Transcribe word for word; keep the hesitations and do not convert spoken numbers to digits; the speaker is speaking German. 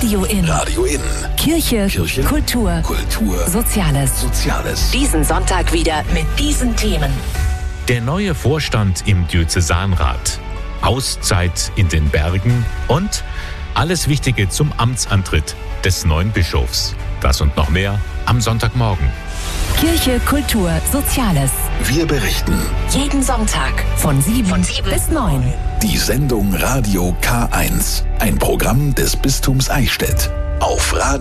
Radio In. Radio In. Kirche, Kirche, Kultur, Kultur, Soziales. Soziales. Diesen Sonntag wieder mit diesen Themen. Der neue Vorstand im Diözesanrat, Auszeit in den Bergen und alles Wichtige zum Amtsantritt des neuen Bischofs. Das und noch mehr am Sonntagmorgen. Kirche, Kultur, Soziales. Wir berichten. Jeden Sonntag von sieben, von sieben bis neun. Die Sendung Radio K eins. Ein Programm des Bistums Eichstätt. Auf Radio